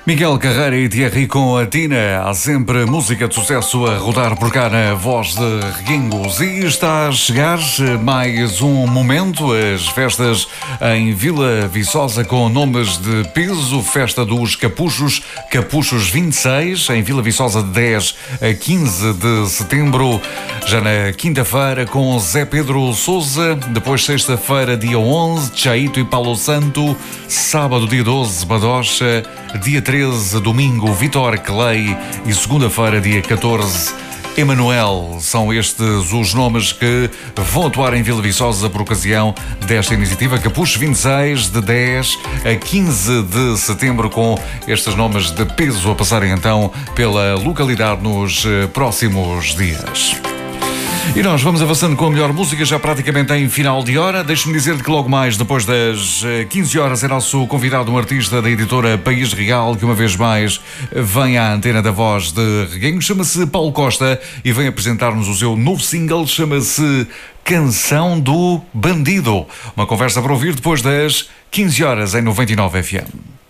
Miguel Carreira e Thierry com a Tina. Há sempre música de sucesso a rodar por cá na voz de Reguengos. E está a chegar mais um momento, as festas em Vila Viçosa com nomes de peso. Festa dos Capuchos, Capuchos 26, em Vila Viçosa de 10 a 15 de setembro. Já na quinta-feira com Zé Pedro Sousa. Depois sexta-feira, dia 11, Chaito e Paulo Santo. Sábado, dia 12, Badocha. Dia 13, domingo, Vitor Clay. E segunda-feira, dia 14, Emanuel. São estes os nomes que vão atuar em Vila Viçosa por ocasião desta iniciativa Capuchos 26, de 10 a 15 de setembro, com estes nomes de peso a passarem então pela localidade nos próximos dias. E nós vamos avançando com a melhor música, já praticamente em final de hora. Deixe-me dizer que logo mais, depois das 15 horas, é nosso convidado um artista da editora País Real, que uma vez mais vem à antena da voz de Reguengos. Chama-se Paulo Costa e vem apresentar-nos o seu novo single, chama-se Canção do Bandido. Uma conversa para ouvir depois das 15 horas em 99 FM.